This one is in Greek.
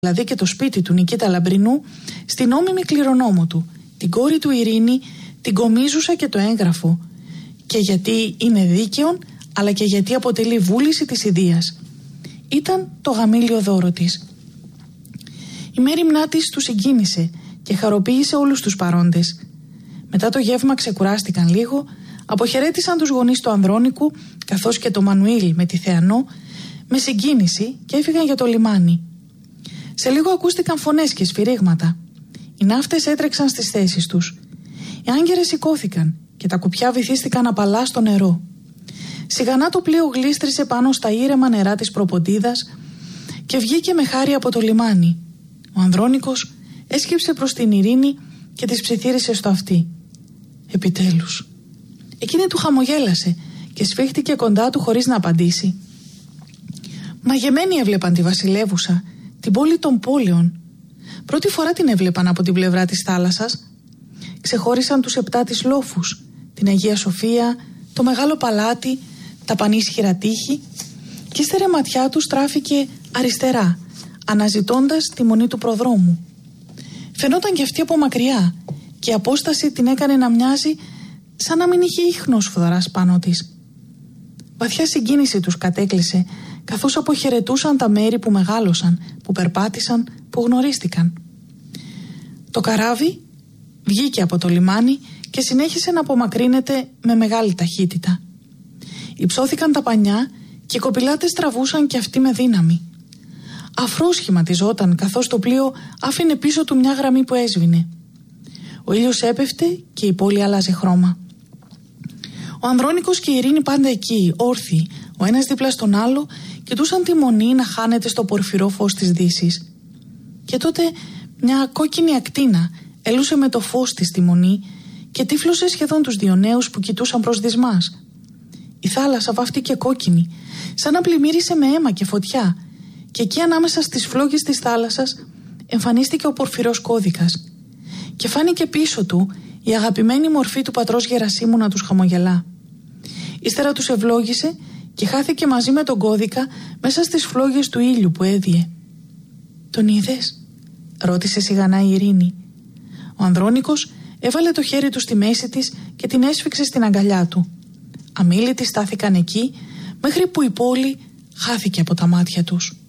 δηλαδή και το σπίτι του Νικήτα Λαμπρινού, στην νόμιμη κληρονόμο του, την κόρη του Ειρήνη, την κομίζουσα και το έγγραφο. Και γιατί είναι δίκαιον, αλλά και γιατί αποτελεί βούληση της ιδείας. Ήταν το γαμήλιο δώρο της. Η μέριμνά της του συγκίνησε και χαροποίησε όλους τους παρόντες. Μετά το γεύμα ξεκουράστηκαν λίγο, αποχαιρέτησαν τους γονείς του Ανδρώνικου, καθώς και το Μανουήλ με τη Θεανό, με συγκίνηση και έφυγαν για το λιμάνι. Σε λίγο ακούστηκαν φωνές και σφυρίγματα. Οι ναύτες έτρεξαν στις θέσεις τους. Οι άγκερες σηκώθηκαν και τα κουπιά βυθίστηκαν απαλά στο νερό. Σιγανά το πλοίο γλίστρισε πάνω στα ήρεμα νερά της Προποντίδας και βγήκε με χάρη από το λιμάνι. Ο Ανδρώνικος έσκυψε προς την Ειρήνη και της ψιθύρισε στο αυτί. Επιτέλους. Εκείνη του χαμογέλασε και σφίχτηκε κοντά του χωρίς να απαντήσει. Μαγεμένοι έβλεπαν τη βασιλεύουσα, την πόλη των πόλεων. Πρώτη φορά την έβλεπαν από την πλευρά της θάλασσας. Ξεχώρισαν τους 7 της λόφους, την Αγία Σοφία, το μεγάλο παλάτι, τα πανίσχυρα τείχη, και ύστερα η ματιά του στράφηκε αριστερά, αναζητώντας τη μονή του προδρόμου. Φαινόταν και αυτή από μακριά και η απόσταση την έκανε να μοιάζει σαν να μην είχε ίχνος φθοράς πάνω της. Βαθιά συγκίνηση τους κατέκλυσε, καθώς αποχαιρετούσαν τα μέρη που μεγάλωσαν, που περπάτησαν, που γνωρίστηκαν. Το καράβι βγήκε από το λιμάνι και συνέχισε να απομακρύνεται με μεγάλη ταχύτητα. Υψώθηκαν τα πανιά και οι κοπηλάτες τραβούσαν και αυτοί με δύναμη. Αφρός σχηματιζόταν, καθώς το πλοίο άφηνε πίσω του μια γραμμή που έσβηνε. Ο ήλιος έπεφτε και η πόλη άλλαζε χρώμα. Ο Ανδρώνικος και η Ειρήνη πάντα εκεί, όρθιοι, ο ένας δίπλα στον άλλο, κοιτούσαν τη μονή να χάνεται στο πορφυρό φως της δύσης. Και τότε μια κόκκινη ακτίνα έλουσε με το φως της τη μονή και τύφλωσε σχεδόν τους δύο νέους που κοιτούσαν προς δυσμάς. Η θάλασσα βάφτηκε κόκκινη, σαν να πλημμύρισε με αίμα και φωτιά, και εκεί ανάμεσα στις φλόγες της θάλασσας εμφανίστηκε ο πορφυρός κώδικας και φάνηκε πίσω του η αγαπημένη μορφή του πατρός Γερασίμου να τους χαμογελά. Ύστερα τους ευλόγησε και χάθηκε μαζί με τον κώδικα μέσα στις φλόγες του ήλιου που έδιε. «Τον είδες?» ρώτησε σιγανά η Ειρήνη. Ο Ανδρώνικος έβαλε το χέρι του στη μέση της και την έσφιξε στην αγκαλιά του. Αμίλητοι στάθηκαν εκεί μέχρι που η πόλη χάθηκε από τα μάτια τους.